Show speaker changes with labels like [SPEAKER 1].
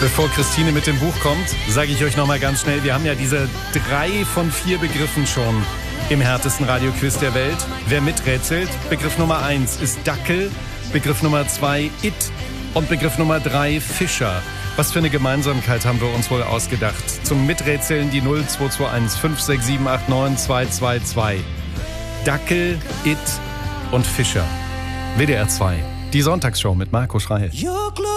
[SPEAKER 1] Bevor Christine mit dem Buch kommt, sage ich euch noch mal ganz schnell, wir haben ja diese 3 von 4 Begriffen schon im härtesten Radioquiz der Welt. Wer miträtselt, Begriff Nummer 1 ist Dackel, Begriff Nummer 2 It und Begriff Nummer 3 Fischer. Was für eine Gemeinsamkeit haben wir uns wohl ausgedacht? Zum Miträtseln die 0221 56789 222. Dackel, It und Fischer. WDR 2. Die Sonntagsshow mit Marco Schreil.